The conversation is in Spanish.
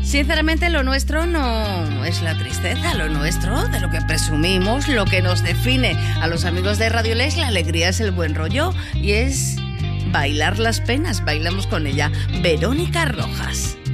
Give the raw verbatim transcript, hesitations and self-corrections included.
Sinceramente, lo nuestro no es la tristeza, lo nuestro, de lo que presumimos, lo que nos define a los amigos de Radio Les, la alegría es el buen rollo y es bailar las penas. Bailamos con ella, Verónica Rojas.